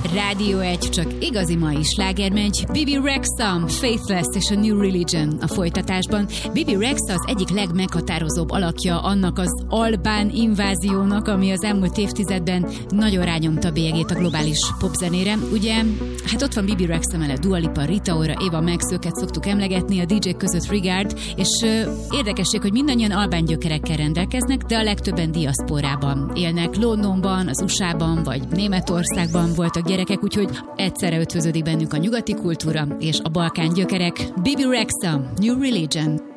Rádió 1, csak igazi mai slágermegy. Bibi Rexha, Faithless és a New Religion a folytatásban. Bibi Rexha az egyik legmeghatározóbb alakja annak az albán inváziónak, ami az elmúlt évtizedben nagyon rányomta bélyegét a globális popzenére. Ugye, hát ott van Bibi Rexha mellett Dua Lipa, Rita Ora, Eva Max, őket szoktuk emlegetni, a DJ-k között Regard, és érdekesség, hogy mindannyian albán gyökerekkel rendelkeznek, de a legtöbben diaszporában élnek. Londonban, az USA-ban vagy Németországban voltak gyerekek, úgyhogy egyszerre ötvöződik bennük a nyugati kultúra és a balkán gyökerek. Bibi Rexha, New Religion.